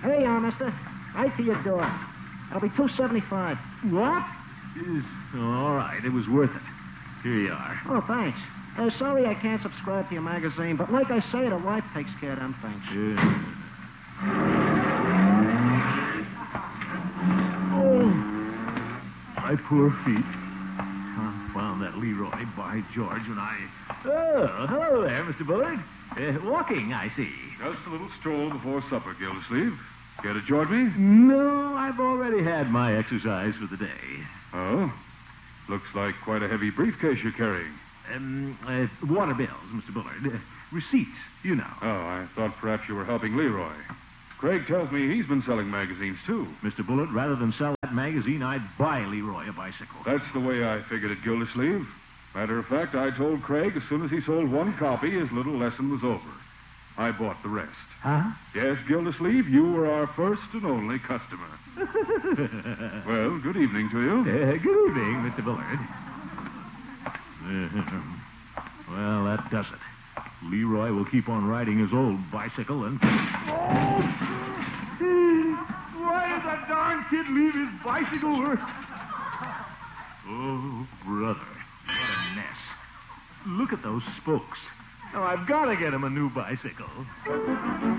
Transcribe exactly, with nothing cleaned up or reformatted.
Here you are, mister. Right to your door. That'll be two seventy-five. What? Is, oh, all right, it was worth it. Here you are. Oh, thanks. Uh, sorry I can't subscribe to your magazine, but like I say, the wife takes care of them things. Yeah. Oh. My poor feet. I found that Leroy, by George, when I... Oh, hello there, Mister Bullard. Uh, walking, I see. Just a little stroll before supper, Gildersleeve. Care to join me? No, I've already had my exercise for the day. Oh? Looks like quite a heavy briefcase you're carrying. Um, uh, water bills, Mister Bullard. Uh, receipts, you know. Oh, I thought perhaps you were helping Leroy. Craig tells me he's been selling magazines, too. Mister Bullard, rather than sell that magazine, I'd buy Leroy a bicycle. That's the way I figured it, Gildersleeve. Matter of fact, I told Craig as soon as he sold one copy, his little lesson was over. I bought the rest. Huh? Yes, Gildersleeve, you were our first and only customer. Well, good evening to you. Uh, good evening, Mister Bullard. Uh, well, that does it. Leroy will keep on riding his old bicycle and... Oh! Why did that darn kid leave his bicycle? Oh, brother, what a mess. Look at those spokes. Now, I've got to get him a new bicycle.